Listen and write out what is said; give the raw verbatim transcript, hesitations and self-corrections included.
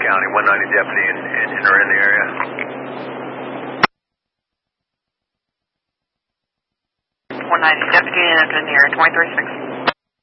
County, one ninety deputy and, and, and are in the area. one ninety deputy and in the area, twenty-three six.